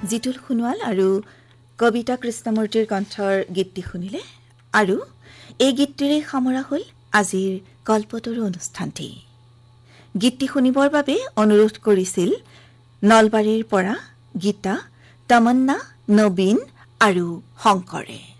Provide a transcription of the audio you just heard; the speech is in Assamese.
জিতুল সোণোৱাল আৰু কবিতা কৃষ্ণমূৰ্তিৰ কণ্ঠৰ গীতটি শুনিলে আৰু এই গীতটিৰে সামৰা হ'ল আজিৰ কল্পতৰু অনুষ্ঠানটি। গীতটি শুনিবৰ বাবে অনুৰোধ কৰিছিল নলবাৰীৰ পৰা গীতা, তমন্না, নবীন আৰু শংকৰে।